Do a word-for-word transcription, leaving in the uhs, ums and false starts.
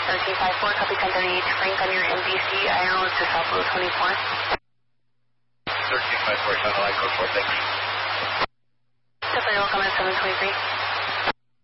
thirteen five four, copy ten thirty-eight to Frank on your N B C, Ireland to South Road twenty-four. thirteen five four, sound like code four, thanks. Definitely welcome at seven twenty-three.